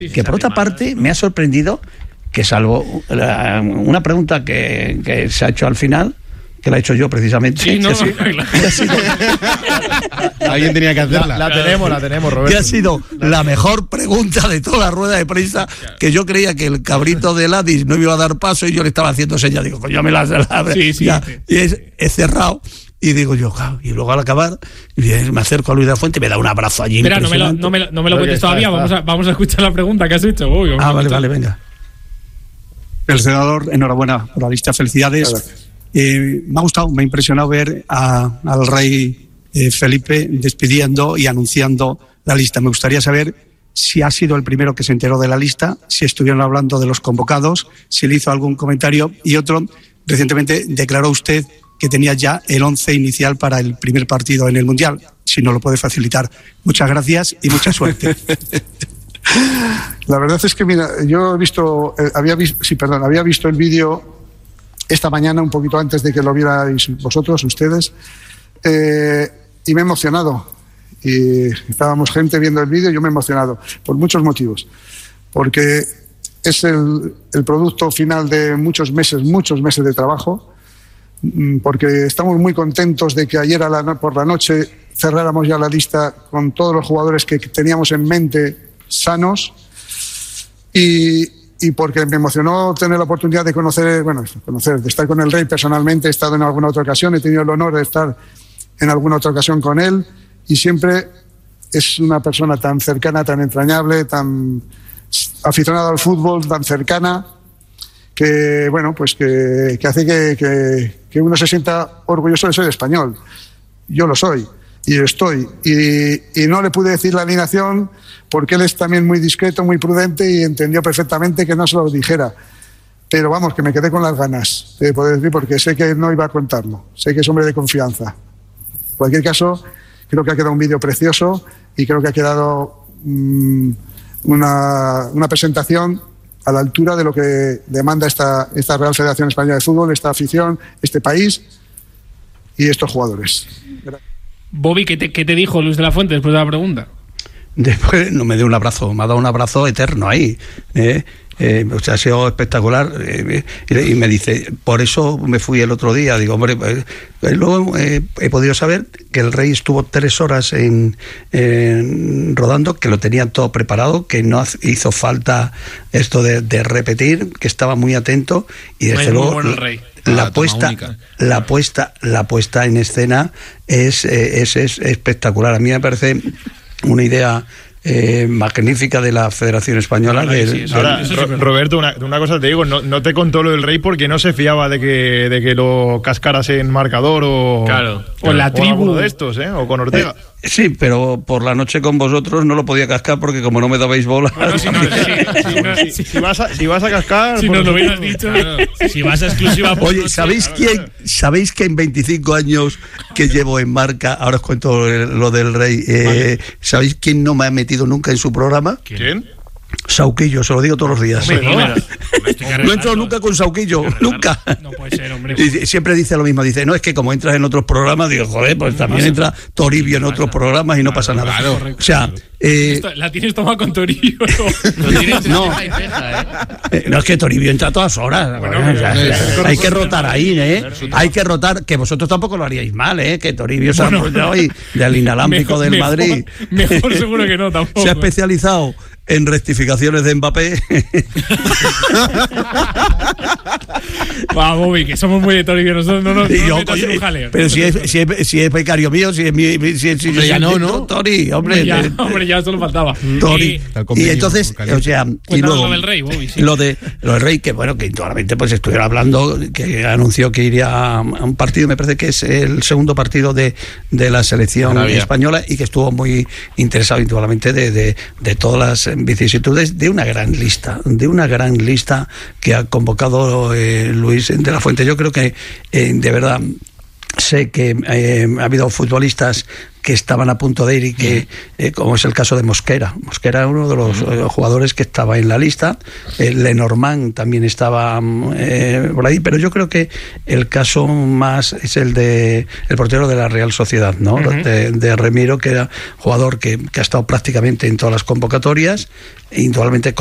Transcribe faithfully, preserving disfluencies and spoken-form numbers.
Que por otra parte me ha sorprendido que, salvo la, una pregunta que, que se ha hecho al final, que la he hecho yo precisamente. Sí, no, que, sí, claro. que ha sido, alguien tenía que hacerla. La, la tenemos, la tenemos, Roberto. que ha sido la mejor pregunta de toda la rueda de prensa, que yo creía que el cabrito de Ladis no me iba a dar paso y yo le estaba haciendo señas. Digo, pues yo me la, la sí, sí, ya, sí. y es, he cerrado. Y digo yo, claro, y luego al acabar me acerco a Luis de la Fuente y me da un abrazo allí. Espera, no me lo, no me lo, no me lo cuentes todavía, está. Vamos, a, vamos a escuchar la pregunta que has hecho. Uy, ah, vale, vale, venga. El senador, enhorabuena por la lista, felicidades. Eh, me ha gustado, me ha impresionado ver a, al rey eh, Felipe despidiendo y anunciando la lista. Me gustaría saber si ha sido el primero que se enteró de la lista, si estuvieron hablando de los convocados, si le hizo algún comentario. Y otro, recientemente declaró usted que tenía ya el once inicial para el primer partido en el Mundial, si no lo puede facilitar. Muchas gracias y mucha suerte. La verdad es que, mira, yo he visto, eh, había visto, sí, perdón, había visto el vídeo esta mañana, un poquito antes de que lo vierais vosotros, ustedes, eh, y me he emocionado. Y estábamos gente viendo el vídeo y yo me he emocionado, por muchos motivos. Porque es el, el producto final de muchos meses, muchos meses de trabajo, porque estamos muy contentos de que ayer a la, por la noche cerráramos ya la lista con todos los jugadores que teníamos en mente sanos, y, y porque me emocionó tener la oportunidad de conocer, bueno, conocer, de estar con el rey personalmente. He estado en alguna otra ocasión, he tenido el honor de estar en alguna otra ocasión con él, y siempre es una persona tan cercana, tan entrañable, tan aficionada al fútbol, tan cercana, que bueno, pues que, que hace que, que, que uno se sienta orgulloso de ser español. Yo lo soy y estoy, y, y no le pude decir la alineación porque él es también muy discreto, muy prudente, y entendió perfectamente que no se lo dijera. Pero vamos, que me quedé con las ganas de poder decir, porque sé que no iba a contarlo, sé que es hombre de confianza. En cualquier caso, creo que ha quedado un vídeo precioso y creo que ha quedado mmm, una, una presentación a la altura de lo que demanda esta, esta Real Federación Española de Fútbol, esta afición, este país y estos jugadores. Bobby, ¿qué te, qué te dijo Luis de la Fuente después de la pregunta? Después no me dio un abrazo, me ha dado un abrazo eterno ahí. ¿eh? Eh, o sea, ha sido espectacular, eh, y me dice, por eso me fui el otro día. Digo, hombre, pues, luego eh, he podido saber que el rey estuvo tres horas en, en rodando, que lo tenían todo preparado, que no hizo falta esto de, de repetir, que estaba muy atento, y desde muy luego bueno el rey. La Ah, puesta, la puesta, la puesta en escena es, es, es espectacular. A mí me parece una idea Eh, magnífica de la Federación Española. Bueno, del, sí, ahora, del... Ro- Roberto, una, una cosa te digo, no, no te contó lo del rey porque no se fiaba de que, de que lo cascaras en marcador o, claro, o o la tribu, tribu o alguno de estos, ¿eh? O con Ortega. Eh, sí, pero por la noche con vosotros no lo podía cascar porque como no me dabais bola. Bueno, si, no, si, si, no, si, si, vas a, si vas a cascar, si nos lo hubieras dicho, claro. Si vas a exclusiva por Oye, noche, ¿sabéis claro, quién? claro. ¿Sabéis que en veinticinco años que llevo en marca, ahora os cuento lo del rey, eh, vale. ¿sabéis quién no me ha metido nunca en su programa? ¿Quién? Sauquillo, se lo digo todos los días. Hombre, no, no entro nunca con Sauquillo, nunca. No puede ser, hombre. Y siempre dice lo mismo, dice, no, es que como entras en otros programas, digo, joder, pues también entra Toribio en otros programas y no pasa nada. Claro, o sea, eh, la tienes tomada con Toribio. No, eh, no es que Toribio entra a todas horas. Bueno, o sea, no, hay que rotar ahí, ¿eh? Hay que rotar, que vosotros tampoco lo haríais mal, ¿eh? Que Toribio se ha apoyado y del inalámbrico del mejor, Madrid. Mejor seguro que no, tampoco. Se ha especializado en rectificaciones de Mbappé. Va, Bobby, que somos muy de Toribio, nosotros no nos no, yo, no oye, un jaleo. Pero si es, si, es, si es becario mío, si es mi... Si es, si hombre, si ya es, no, ¿no? Tori, hombre. Hombre, ya, eh, hombre, ya solo faltaba. Tori. Y, y entonces, o sea, y luego... Lo del rey, Bobby, sí. Lo, de, lo del rey, que bueno, que indudablemente pues estuviera hablando, que anunció que iría a un partido, me parece que es el segundo partido de, de la selección Arabia. española, y que estuvo muy interesado indudablemente de, de, de todas las vicisitudes de una gran lista, de una gran lista que ha convocado eh, Luis de la Fuente. Yo creo que, eh, de verdad, sé que eh, ha habido futbolistas que estaban a punto de ir y que, eh, como es el caso de Mosquera. Mosquera era uno de los eh, jugadores que estaba en la lista. Eh, Lenormand también estaba eh, por ahí, pero yo creo que el caso más es el de el portero de la Real Sociedad, ¿no? Uh-huh. De, de Remiro, que era jugador que, que ha estado prácticamente en todas las convocatorias, e indudablemente